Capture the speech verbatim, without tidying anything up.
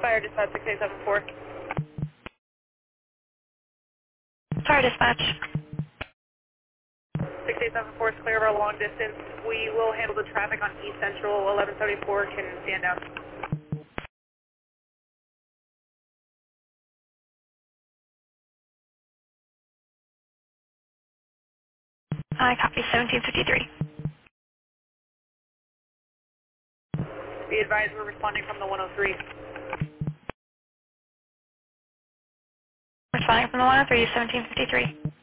Fire dispatch six eight seven four. Fire dispatch. six eight seven four is clear of our long distance. We will handle the traffic on East Central. eleven seventy-four can stand down. I copy seventeen fifty-three. Be advised we're responding from the one oh three. Responding from the one oh three, seventeen fifty-three.